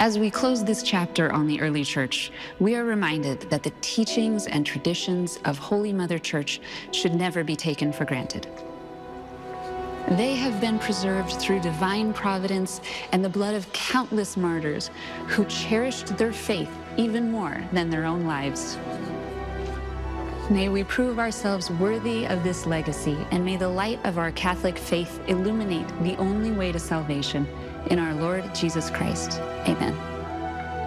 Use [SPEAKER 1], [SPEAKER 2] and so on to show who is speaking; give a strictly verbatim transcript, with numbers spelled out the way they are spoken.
[SPEAKER 1] As we close this chapter on the early church, we are reminded that the teachings and traditions of Holy Mother Church should never be taken for granted. They have been preserved through divine providence and the blood of countless martyrs who cherished their faith even more than their own lives. May we prove ourselves worthy of this legacy, and may the light of our Catholic faith illuminate the only way to salvation, in our Lord Jesus Christ. Amen.